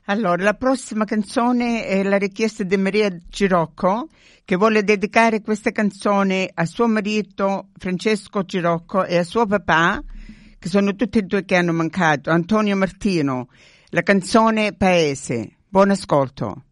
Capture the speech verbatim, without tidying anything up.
Allora, la prossima canzone è la richiesta di Maria Girocco, che vuole dedicare questa canzone a suo marito Francesco Girocco e a suo papà, che sono tutti e due che hanno mancato, Antonio Martino. La canzone Paese. Buon ascolto.